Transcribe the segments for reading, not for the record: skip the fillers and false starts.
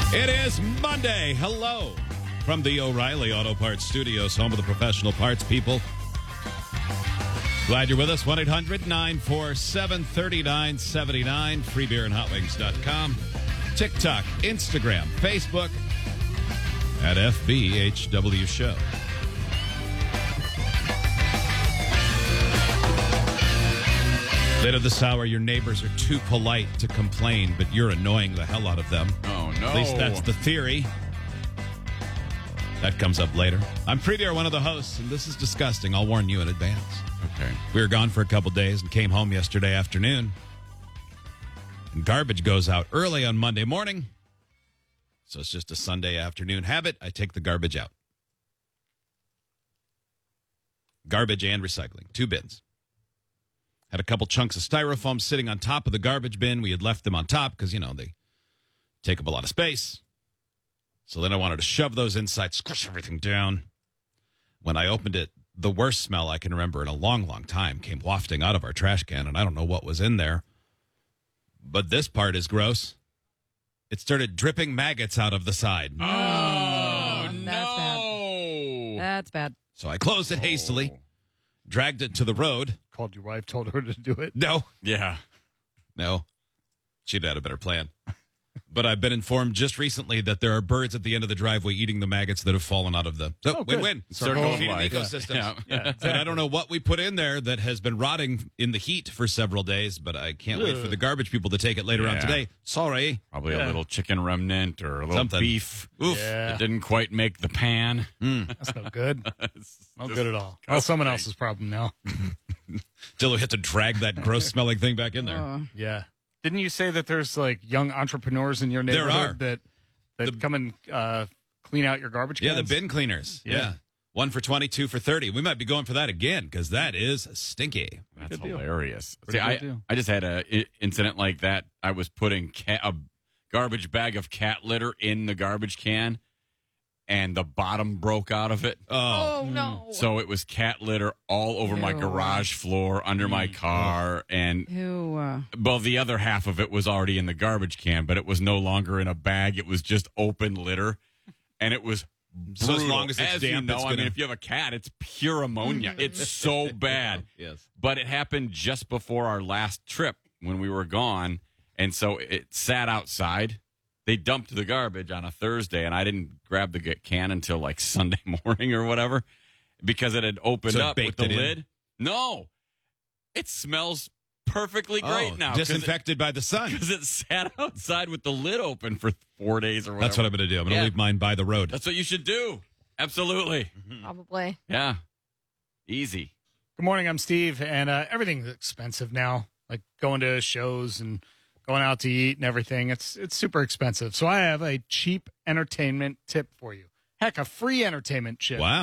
It is Monday. Hello from the O'Reilly Auto Parts Studios, home of the professional parts people. Glad you're with us. 1-800-947-3979. Freebeerandhotwings.com. TikTok, Instagram, Facebook, at FBHW Show. Later this hour, your neighbors are too polite to complain, but you're annoying the hell out of them. Oh, no. At least that's the theory. That comes up later. I'm Previer, one of the hosts, and this is disgusting. I'll warn you in advance. Okay. We were gone for a couple days and came home yesterday afternoon. And garbage goes out early on Monday morning. So it's just a Sunday afternoon habit. I take the garbage out. Garbage and recycling. 2 bins. Had a couple chunks of styrofoam sitting on top of the garbage bin. We had left them on top because, they take up a lot of space. So then I wanted to shove those inside, squish everything down. When I opened it, the worst smell I can remember in a long, long time came wafting out of our trash can, and I don't know what was in there. But this part is gross. It started dripping maggots out of the side. Oh, That's no. That's bad. So I closed it hastily, dragged it to the road. Called your wife, told her to do it. No. Yeah. No. She'd had a better plan. But I've been informed just recently that there are birds at the end of the driveway eating the maggots that have fallen out of the... So, good. win-win. Circle of Feeding life. ecosystems. Yeah. And I don't know what we put in there that has been rotting in the heat for several days, but I can't wait for the garbage people to take it later on Yeah. today. Sorry. Probably a little chicken remnant or a little Something. beef. Oof. Yeah. It didn't quite make the pan. That's no good. It's No just good at all. Well, someone disgusting. else's problem now. Still, we have to drag that gross-smelling thing back in there. Yeah. Didn't you say that there's young entrepreneurs in your There neighborhood are. that come and clean out your garbage cans? Yeah, the bin cleaners. Yeah. Yeah. 1 for 20, 2 for 30. We might be going for that again because that is stinky. That's Good deal. hilarious. Pretty See, good deal. I just had a incident like that. I was putting a garbage bag of cat litter in the garbage can, and the bottom broke out of it. Oh. Oh, no. So it was cat litter all over my Ew. garage floor, under my car, and Ew. well, the other half of it was already in the garbage can, but it was no longer in a bag. It was just open litter, and it was So as brutal. long as it's you damp, know, it's I mean, gonna- if you have a cat, it's pure ammonia. It's so bad. Yes. But it happened just before our last trip when we were gone, and so it sat outside. They dumped the garbage on a Thursday, and I didn't grab the can until like Sunday morning or whatever because it had opened So it up with baked the it in? lid. No, it smells perfectly great now. 'cause Disinfected by the sun. because it sat outside with the lid open for 4 days or whatever. That's what I'm going to do. I'm going to Yeah. leave mine by the road. That's what you should do. Absolutely. Probably. Yeah. Easy. Good morning, I'm Steve, and everything's expensive now. Like going to shows and going out to eat and everything. It's super expensive. So I have a cheap entertainment tip for you. Heck, a free entertainment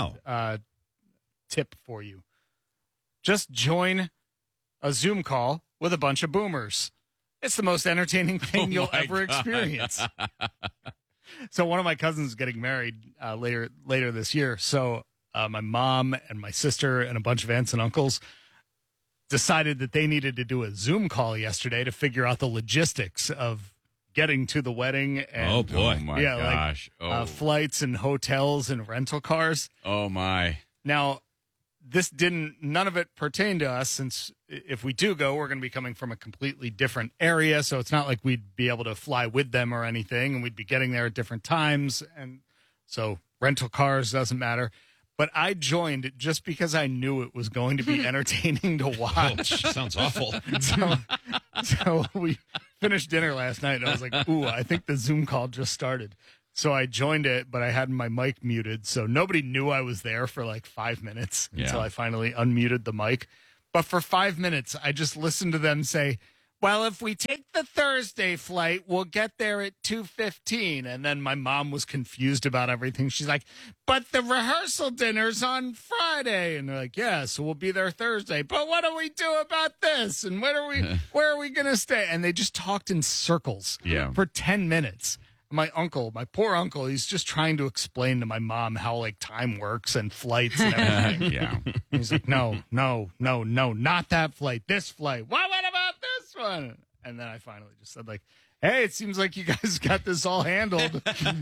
tip for you. Just join a Zoom call with a bunch of boomers. It's the most entertaining thing you'll my ever God. experience. So one of my cousins is getting married later this year. So my mom and my sister and a bunch of aunts and uncles decided that they needed to do a Zoom call yesterday to figure out the logistics of getting to the wedding. And, Oh, boy. Oh, my Yeah, like, gosh. flights and hotels and rental cars. Oh, my. Now, none of it pertained to us, since if we do go, we're going to be coming from a completely different area. So it's not like we'd be able to fly with them or anything, and we'd be getting there at different times. And so rental cars doesn't matter. But I joined just because I knew it was going to be entertaining to watch. Sounds awful. So we finished dinner last night, and I was like, ooh, I think the Zoom call just started. So I joined it, but I had my mic muted, so nobody knew I was there for like 5 minutes until I finally unmuted the mic. But for 5 minutes, I just listened to them say, well, if we take the Thursday flight, we'll get there at 2:15. And then my mom was confused about everything. She's like, but the rehearsal dinner's on Friday. And they're like, yeah, so we'll be there Thursday. But what do we do about this? And where are we going to stay? And they just talked in circles for 10 minutes. My poor uncle, he's just trying to explain to my mom how like time works and flights and everything. Yeah. He's like, no, not that flight, this flight. What about this one? And then I finally just said, like, Hey, it seems like you guys got this all handled.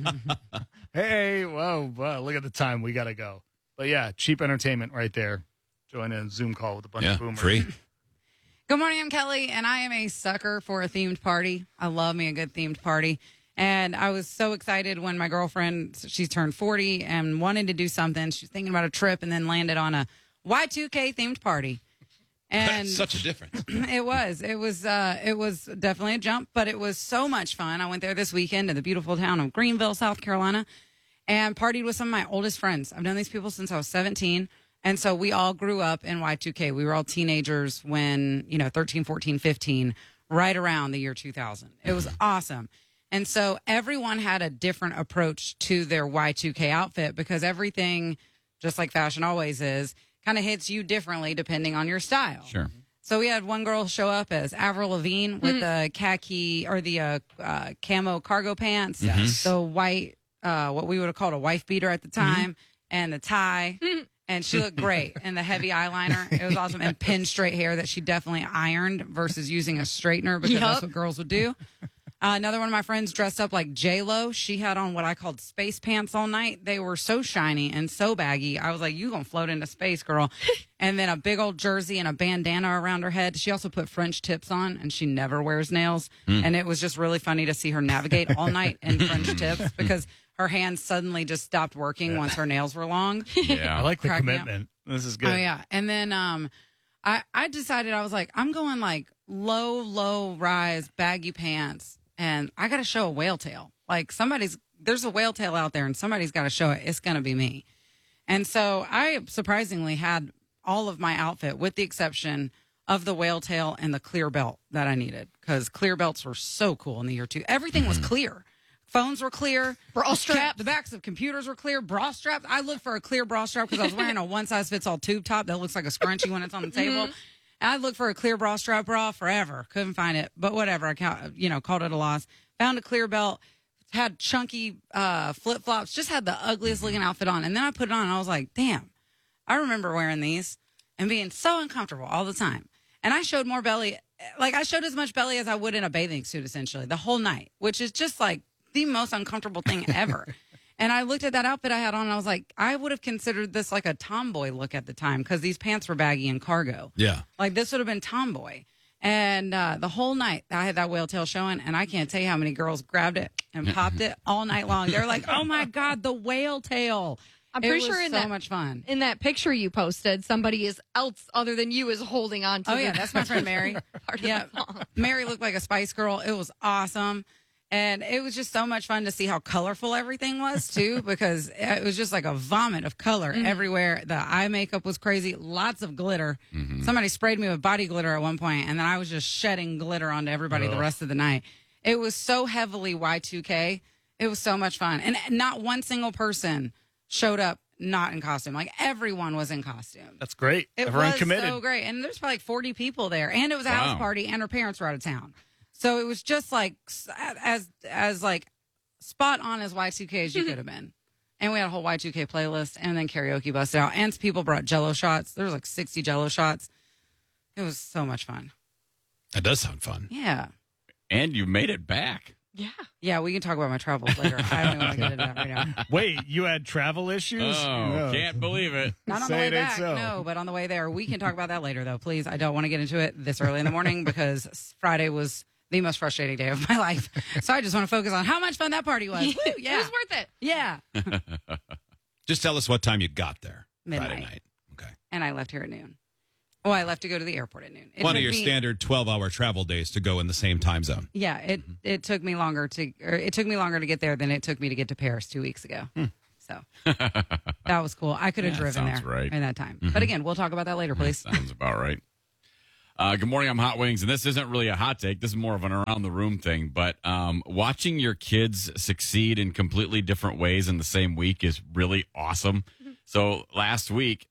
Hey, whoa, look at the time. We got to go. But yeah, cheap entertainment right there. Join a Zoom call with a bunch of boomers. Free. Good morning, I'm Kelly, and I am a sucker for a themed party. I love me a good themed party. And I was so excited when my girlfriend, she turned 40 and wanted to do something. She was thinking about a trip and then landed on a Y2K themed party. And Such a difference. it was definitely a jump, but it was so much fun. I went there this weekend to the beautiful town of Greenville, South Carolina, and partied with some of my oldest friends. I've known these people since I was 17. And so we all grew up in Y2K. We were all teenagers when, 13, 14, 15, right around the year 2000. It was awesome. And so everyone had a different approach to their Y2K outfit because everything, just like fashion always is, kind of hits you differently depending on your style. Sure. So we had one girl show up as Avril Lavigne with the khaki or the camo cargo pants, the white, what we would have called a wife beater at the time, and the tie. And she looked great. And the heavy eyeliner. It was awesome. And pin straight hair that she definitely ironed versus using a straightener because that's what girls would do. Another one of my friends dressed up like J-Lo. She had on what I called space pants all night. They were so shiny and so baggy. I was like, you going to float into space, girl. And then a big old jersey and a bandana around her head. She also put French tips on, and she never wears nails. And it was just really funny to see her navigate all night in French tips because her hands suddenly just stopped working once her nails were long. Yeah. I like the Crack me up. commitment. This is good. Oh, yeah. And then I decided, I was like, I'm going like low rise baggy pants, and I got to show a whale tail. Like there's a whale tail out there, and somebody's got to show it. It's going to be me. And so I surprisingly had all of my outfit with the exception of the whale tail and the clear belt that I needed because clear belts were so cool in the year 2. Everything was clear. Phones were clear. Bra straps. The backs of computers were clear. Bra straps. I looked for a clear bra strap because I was wearing a one-size-fits-all tube top that looks like a scrunchie when it's on the table. And I looked for a clear bra strap bra forever. Couldn't find it. But whatever. I called it a loss. Found a clear belt. Had chunky flip-flops. Just had the ugliest looking outfit on. And then I put it on and I was like, damn, I remember wearing these and being so uncomfortable all the time. And I showed more belly. Like I showed as much belly as I would in a bathing suit essentially the whole night, which is just like the most uncomfortable thing ever. And I looked at that outfit I had on and I was like, I would have considered this like a tomboy look at the time because these pants were baggy and cargo. Yeah. Like this would have been tomboy. And the whole night I had that whale tail showing, and I can't tell you how many girls grabbed it and popped it all night long. They're like, oh my God, the whale tail. I'm pretty It sure was in so that much fun. in that picture you posted, somebody else other than you is holding on to. Oh yeah, that's my friend Mary. part of Yeah, the song. Mary looked like a Spice Girl. It was awesome. And it was just so much fun to see how colorful everything was, too, because it was just like a vomit of color everywhere. The eye makeup was crazy. Lots of glitter. Somebody sprayed me with body glitter at one point, and then I was just shedding glitter onto everybody the rest of the night. It was so heavily Y2K. It was so much fun. And not one single person showed up not in costume. Like, everyone was in costume. That's great. It Everyone was committed. so great. And there's probably like 40 people there. And it was a house party, and her parents were out of town. So it was just like as like spot on as Y2K as you could have been. And we had a whole Y2K playlist, and then karaoke busted out. And people brought Jell-O shots. There was like 60 Jell-O shots. It was so much fun. That does sound fun. Yeah. And you made it back. Yeah. Yeah, we can talk about my travels later. I don't even want to get into that right now. Wait, you had travel issues? Oh, can't believe it. Not on the Say way it ain't back, so. no, but on the way there. We can talk about that later, though, please. I don't want to get into it this early in the morning because Friday was the most frustrating day of my life. So I just want to focus on how much fun that party was. Woo, yeah. It was worth it. Yeah. Just tell us what time you got there. Midnight. Friday night. Okay. And I left here at noon. Oh, I left to go to the airport at noon. It One of took your me- standard 12-hour travel days to go in the same time zone. Yeah, it took me longer to get there than it took me to get to Paris 2 weeks ago. So that was cool. I could have driven sounds there right. in that time. But again, we'll talk about that later, please. Sounds about right. Good morning. I'm Hot Wings, and this isn't really a hot take. This is more of an around the room thing. But watching your kids succeed in completely different ways in the same week is really awesome. So last week,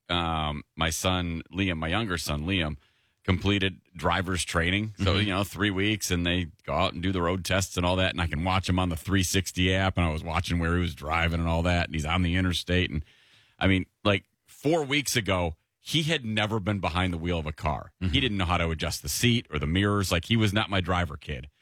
my son Liam, my younger son Liam, completed driver's training. So 3 weeks, and they go out and do the road tests and all that. And I can watch him on the 360 app, and I was watching where he was driving and all that. And he's on the interstate, and I mean, like 4 weeks ago, he had never been behind the wheel of a car. He didn't know how to adjust the seat or the mirrors. Like, he was not my driver kid.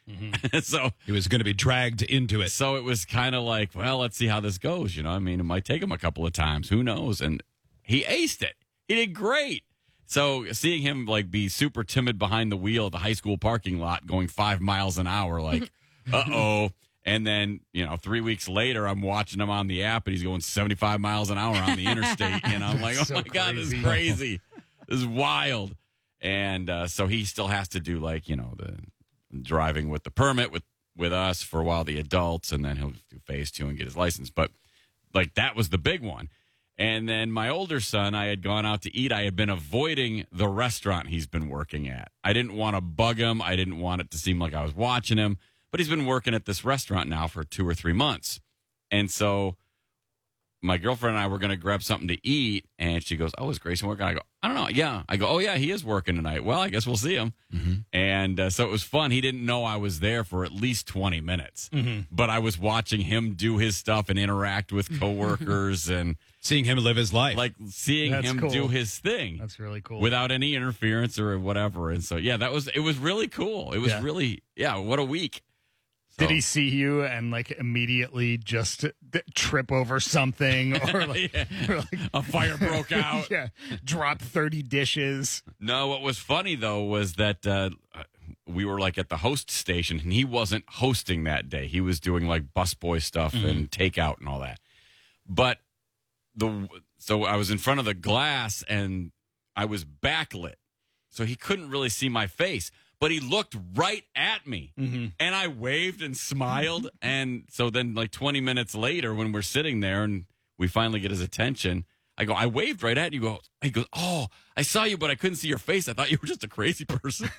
So He was going to be dragged into it. So it was kind of like, well, let's see how this goes. You know, I mean, it might take him a couple of times. Who knows? And he aced it. He did great. So seeing him like be super timid behind the wheel of the high school parking lot going 5 miles an hour, like, uh-oh. And then, 3 weeks later, I'm watching him on the app and he's going 75 miles an hour on the interstate. And I'm like, oh So my God, this is crazy. crazy. This is wild. And so he still has to do like, the driving with the permit with us for a while, the adults, and then he'll do phase 2 and get his license. But like that was the big one. And then my older son, I had gone out to eat. I had been avoiding the restaurant he's been working at. I didn't want to bug him. I didn't want it to seem like I was watching him. But he's been working at this restaurant now for 2 or 3 months. And so my girlfriend and I were going to grab something to eat. And she goes, oh, is Grayson working? I go, I don't know. Yeah. I go, oh, yeah, he is working tonight. Well, I guess we'll see him. Mm-hmm. And so it was fun. He didn't know I was there for at least 20 minutes. But I was watching him do his stuff and interact with coworkers and Seeing him live his life. like seeing That's him cool. do his thing That's really cool. without any interference or whatever. And so, yeah, it was really cool. It was Yeah. really, what a week. Did So- he see you and like immediately just trip over something or like, Yeah. or, like A fire broke out. yeah, drop 30 dishes? No, what was funny though was that we were like at the host station and he wasn't hosting that day. He was doing like busboy stuff and takeout and all that. But so I was in front of the glass and I was backlit. So he couldn't really see my face, but he looked right at me. And I waved and smiled. And so then like 20 minutes later when we're sitting there and we finally get his attention, I go, I waved right at you. He goes, oh, I saw you, but I couldn't see your face. I thought you were just a crazy person.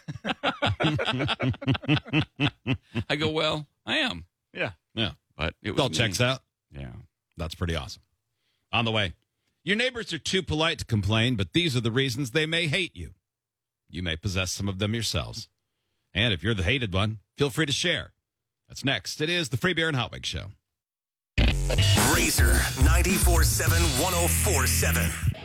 I go, well, I am. Yeah. Yeah. But it It was all checks out. Yeah. That's pretty awesome. On the way. Your neighbors are too polite to complain, but these are the reasons they may hate you. You may possess some of them yourselves. And if you're the hated one, feel free to share. That's next. It is the Free Beer and Hot Wings Show. Razor 94.7 104.7.